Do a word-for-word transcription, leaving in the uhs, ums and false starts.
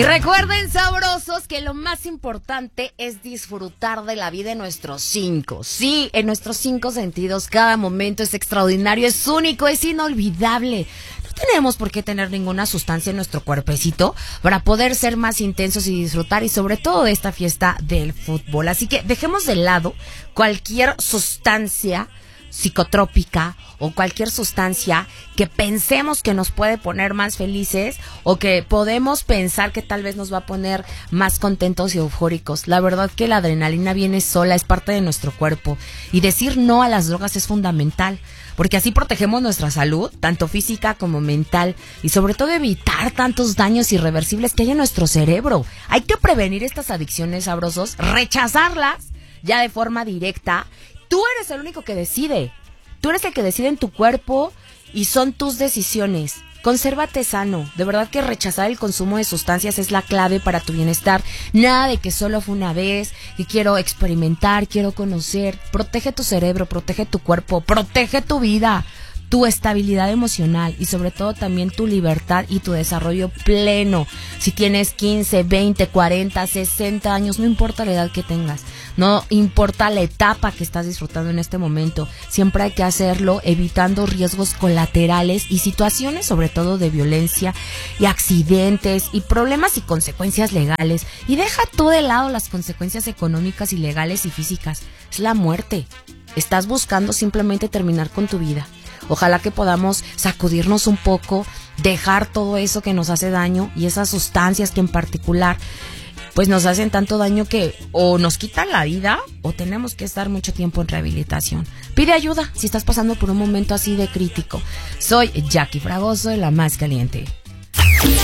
Y recuerden, sabrosos, que lo más importante es disfrutar de la vida en nuestros cinco. Sí, en nuestros cinco sentidos. Cada momento es extraordinario, es único, es inolvidable. No tenemos por qué tener ninguna sustancia en nuestro cuerpecito para poder ser más intensos y disfrutar, y sobre todo de esta fiesta del fútbol. Así que dejemos de lado cualquier sustancia psicotrópica o cualquier sustancia que pensemos que nos puede poner más felices o que podemos pensar que tal vez nos va a poner más contentos y eufóricos. La verdad que la adrenalina viene sola, es parte de nuestro cuerpo, y decir no a las drogas es fundamental, porque así protegemos nuestra salud, tanto física como mental, y sobre todo evitar tantos daños irreversibles que hay en nuestro cerebro. Hay que prevenir estas adicciones, sabrosos, rechazarlas ya de forma directa. Tú eres el único que decide. Tú eres el que decide en tu cuerpo y son tus decisiones. Consérvate sano. De verdad que rechazar el consumo de sustancias es la clave para tu bienestar. Nada de que solo fue una vez, que quiero experimentar, quiero conocer. Protege tu cerebro, protege tu cuerpo, protege tu vida, tu estabilidad emocional y sobre todo también tu libertad y tu desarrollo pleno. Si tienes quince, veinte, cuarenta, sesenta años, no importa la edad que tengas, no importa la etapa que estás disfrutando en este momento, siempre hay que hacerlo evitando riesgos colaterales y situaciones sobre todo de violencia y accidentes y problemas y consecuencias legales. Y deja tú de lado las consecuencias económicas y legales y físicas. Es la muerte. Estás buscando simplemente terminar con tu vida. Ojalá que podamos sacudirnos un poco, dejar todo eso que nos hace daño y esas sustancias que en particular pues nos hacen tanto daño que o nos quitan la vida o tenemos que estar mucho tiempo en rehabilitación. Pide ayuda si estás pasando por un momento así de crítico. Soy Jackie Fragoso de La Más Caliente.